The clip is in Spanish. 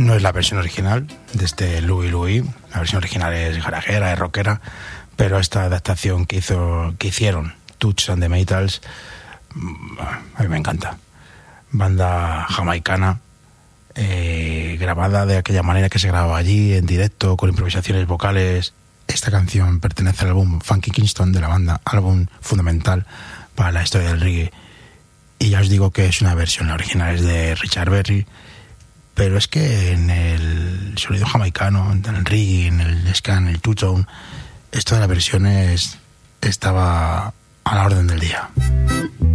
No es la versión original de este Louie Louie. La versión original es garajera, es rockera, pero esta adaptación que hicieron Toots and the Maytals, a mí me encanta. Banda jamaicana, grabada de aquella manera que se grababa allí, en directo, con improvisaciones vocales. Esta canción pertenece al álbum Funky Kingston de la banda, álbum fundamental para la historia del reggae. Y ya os digo que es una versión, la original es de Richard Berry, pero es que en el sonido jamaicano, en el reggae, en el ska, en el two-tone, esto de las versiones estaba a la orden del día.